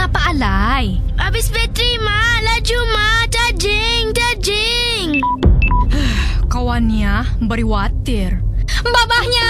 Kenapa alay? Habis bateri, Mak. Laju, Mak. Charging. Kawannya beri watir. Babahnya.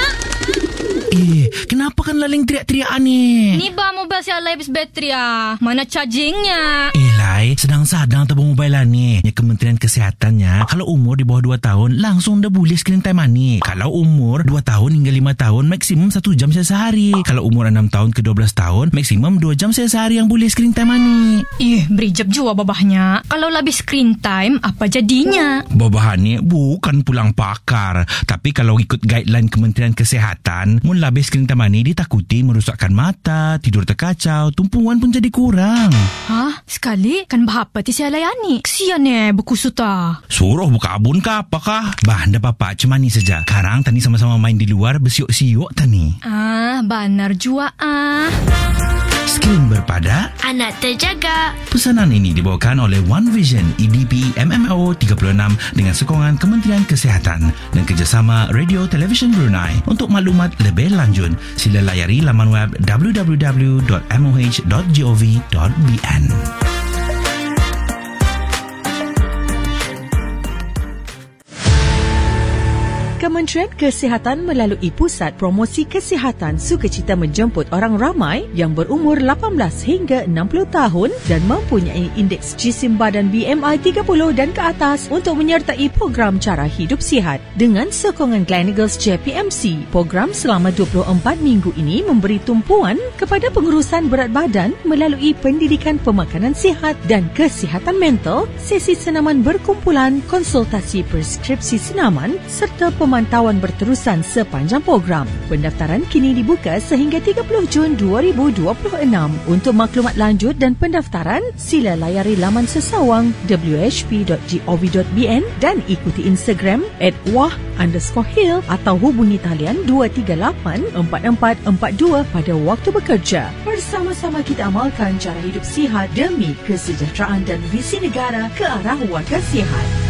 Kenapa kan laling teriak-teriak ni? Ni bah mobil si alay habis bateri ah. Mana chargingnya? Lai, sedang-sedang tabung mobile ni. Kementerian Kesihatannya, kalau umur di bawah 2 tahun, langsung dah boleh screen time ni. Kalau umur 2 tahun hingga 5 tahun, maksimum 1 jam sehari. Kalau umur 6 tahun ke 12 tahun, maksimum 2 jam sehari yang boleh screen time ni. Berijap jua babahnya. Kalau lebih screen time, apa jadinya? Babah ni bukan pulang pakar. Tapi kalau ikut guideline Kementerian Kesihatan, mun lebih screen time ni ditakuti merosakkan mata, tidur terkacau, tumpuan pun jadi kurang. Hah? Sekali? Kan bahapa ti si alay ani? Kesian berkusut ah. Suruh buka abun ke apakah? Bah, anda papa cuma ni saja. Karang tani sama-sama main di luar bersiuk-siuk tani. Benar jua ah. Skrin berpada, anak terjaga. Pesanan ini dibawakan oleh One Vision EDP MMO 36 dengan sokongan Kementerian Kesihatan dan kerjasama Radio Television Brunei. Untuk maklumat lebih lanjut, sila layari laman web www.moh.gov.bn. Kementerian Kesihatan melalui Pusat Promosi Kesihatan sukacita menjemput orang ramai yang berumur 18 hingga 60 tahun dan mempunyai indeks jisim badan BMI 30 dan ke atas untuk menyertai program cara hidup sihat. Dengan sokongan Gleneagles JPMC, program selama 24 minggu ini memberi tumpuan kepada pengurusan berat badan melalui pendidikan pemakanan sihat dan kesihatan mental, sesi senaman berkumpulan, konsultasi preskripsi senaman serta pemantauan berterusan sepanjang program. Pendaftaran kini dibuka sehingga 30 Jun 2026. Untuk maklumat lanjut dan pendaftaran, sila layari laman sesawang whp.gov.bn dan ikuti Instagram @wah_hill atau hubungi talian 238-4442 pada waktu bekerja. Bersama-sama kita amalkan cara hidup sihat demi kesejahteraan dan visi negara ke arah warga sihat.